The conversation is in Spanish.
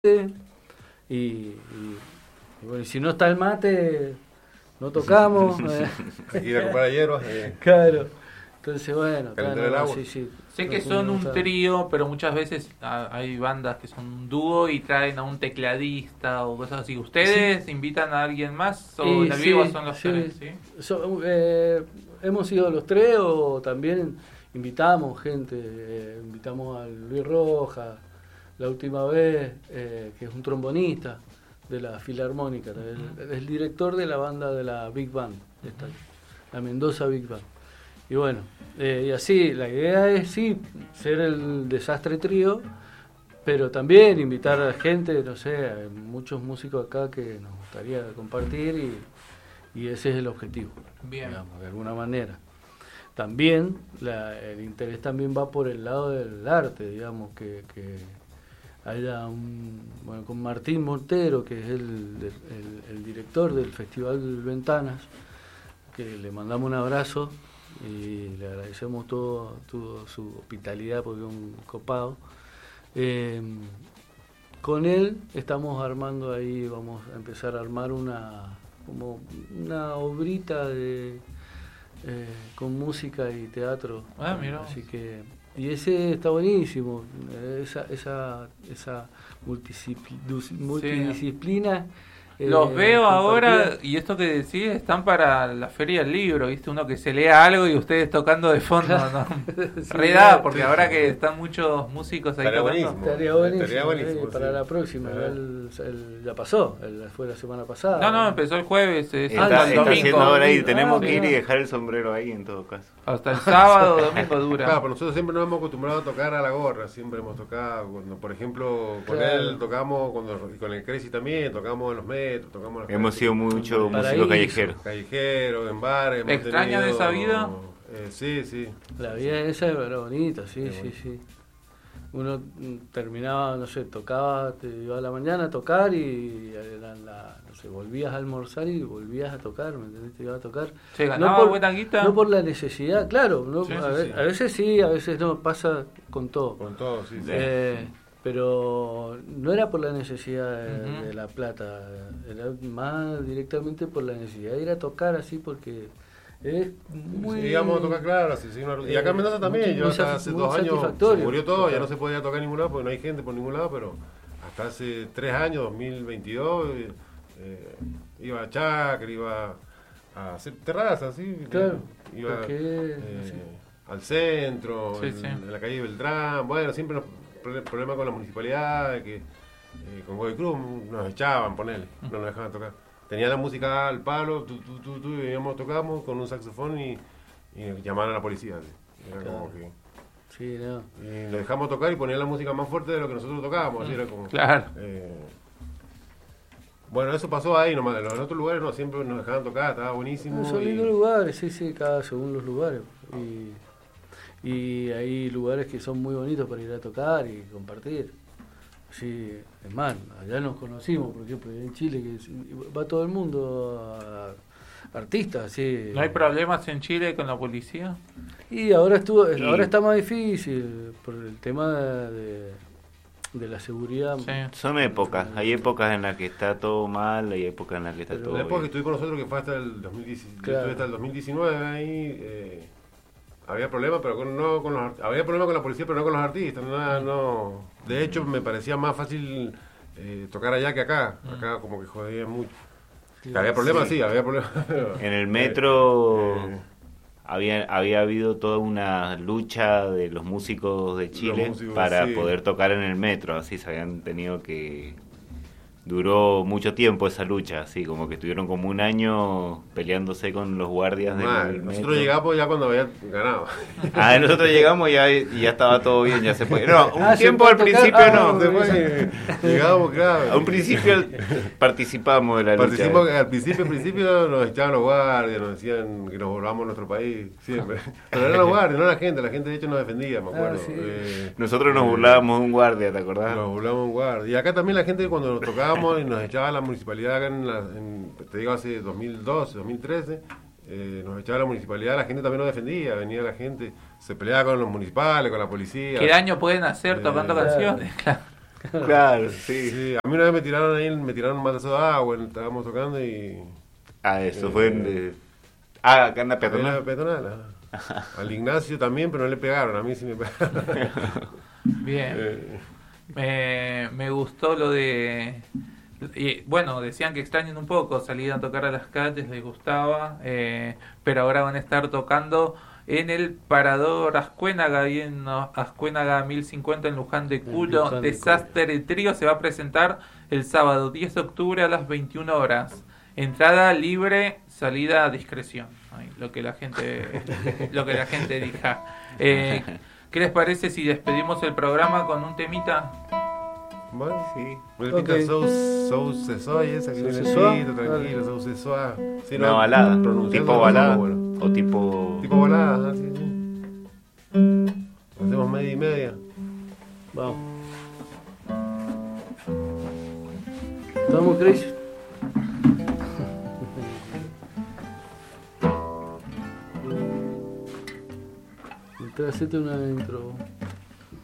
y bueno, y si no está el mate, no tocamos. Ir a comprar hierbas. Claro. Entonces, bueno, calentar el agua. sí. Sé que son un trío, pero muchas veces hay bandas que son un dúo y traen a un tecladista o cosas así. ¿Ustedes invitan a alguien más o en el vivo son los tres? ¿Sí? Hemos ido los tres o también invitamos gente. Invitamos a Luis Rojas la última vez, que es un trombonista de la Filarmónica, el director de la banda de la Big Band, la Mendoza Big Band. Y bueno, y así, la idea es sí, ser el Desastre Trío, pero también invitar a la gente, no sé, hay muchos músicos acá que nos gustaría compartir y ese es el objetivo, digamos, de alguna manera. También el interés también va por el lado del arte, digamos, que haya bueno, con Martín Montero, que es el director del Festival Ventanas, que le mandamos un abrazo y le agradecemos todo su hospitalidad porque es un copado. Con él estamos armando ahí, vamos a empezar a armar una obrita con música y teatro. Mira. Así que y ese está buenísimo, esa multidisciplina. Los veo ahora, y esto que decís, están para la Feria del Libro, ¿viste? Uno que se lea algo y ustedes tocando de fondo, ¿no? Sí, redada, porque ahora que están muchos músicos ahí tocando. Estaría buenísimo. Para la próxima, ya pasó, fue la semana pasada. No, empezó el jueves, está el domingo. Haciendo ahora ahí, tenemos que ir y dejar el sombrero ahí en todo caso. Hasta el sábado, domingo dura. Claro, pero nosotros siempre nos hemos acostumbrado a tocar a la gorra, siempre hemos tocado, cuando, por ejemplo, con él tocamos, y con el Crazy también, tocamos en los metros, tocamos en las hemos sido mucho músicos callejeros, en bares. ¿Extrañan esa vida? Sí. La vida esa era bonita, sí. Uno terminaba, no sé, tocaba, te iba a la mañana a tocar y no sé, volvías a almorzar y volvías a tocar, ¿me entendés? Te iba a tocar. ¿Se ganaba buena guita? No por la necesidad, claro, ¿no? Sí, a veces sí, a veces no, pasa con todo. Con todo, sí. Pero no era por la necesidad de la plata, era más directamente por la necesidad de ir a tocar así porque es muy... Sí, íbamos a tocar, claro, y acá en Mendoza también, yo hasta hace 2 años se murió todo, ya no se podía tocar en ningún lado porque no hay gente por ningún lado, pero hasta hace 3 años, 2022, iba a Chacra, iba a hacer terrazas, ¿sí? Claro, iba al centro, en la calle Beltrán, bueno, siempre problema con la municipalidad, que con Godoy Cruz nos echaban, ponele, no nos dejaban tocar. Tenía la música al palo, y veníamos, tocábamos con un saxofón y llamaban a la policía. ¿Sí? Era como que... Sí, no. Y lo dejamos tocar y ponían la música más fuerte de lo que nosotros tocábamos. Así era como, claro. Bueno, eso pasó ahí nomás. En los otros lugares no, siempre nos dejaban tocar, estaba buenísimo. Son lindos lugares, sí, cada según los lugares. Y hay lugares que son muy bonitos para ir a tocar y compartir. Sí, es más, allá nos conocimos, por ejemplo, en Chile, que va todo el mundo, artistas, sí. ¿No hay problemas en Chile con la policía? Y ahora está más difícil por el tema de la seguridad. Sí. Son épocas, hay épocas en las que está todo mal, hay épocas en las que está todo bien. La época que estuve con nosotros, que fue hasta el 2019, claro. Hasta el 2019 ahí, había problemas, pero había problemas con la policía, pero no con los artistas, no. De hecho, me parecía más fácil tocar allá que acá. Acá como que jodían mucho. Sí, había problemas, sí, había problemas. En el metro había habido toda una lucha de los músicos de Chile para poder tocar en el metro, así se habían tenido que... Duró mucho tiempo esa lucha, así como que estuvieron como un año peleándose con los guardias del metro. Nosotros llegamos ya cuando habían ganado. Nosotros llegamos y ya estaba todo bien, ya se puede. No, un tiempo al principio no. Llegamos, claro. A un principio participamos de la lucha. Al principio nos echaban los guardias, nos decían que nos volvamos a nuestro país, siempre. Pero eran los guardias, no la gente de hecho nos defendía, me acuerdo. Sí. Nosotros nos burlábamos de un guardia, ¿te acordás? Nos burlábamos de un guardia. Y acá también la gente cuando nos tocaba y nos echaba la municipalidad acá te digo hace 2012, 2013, nos echaba la municipalidad, la gente también nos defendía, venía la gente, se peleaba con los municipales, con la policía. ¿Qué daño pueden hacer tocando canciones? Claro. Claro, sí. A mí una vez me tiraron un balazo de agua, estábamos tocando y... Eso fue en... acá en la peatonal. En la peatonal, Al Ignacio también, pero no le pegaron, a mí sí me pegaron. Bien. Me gustó lo de... bueno, decían que extrañan un poco salir a tocar a las calles, les gustaba, pero ahora van a estar tocando en el Parador Ascuénaga, ahí en Ascuénaga 1050 en Luján de Cuyo. Desastre Trío se va a presentar el sábado 10 de octubre a las 21 horas. Entrada libre, salida a discreción. Ay, lo que la gente diga. ¿Qué les parece si despedimos el programa con un temita? Bueno, sí. Okay. Sauce Soy, esa que necesito, tranquilo, Sauce Soy. Sí, una balada, tipo balada. Bueno. O tipo balada, sí. Hacemos media y media. Vamos. ¿Estamos, Chris? Hacete una intro.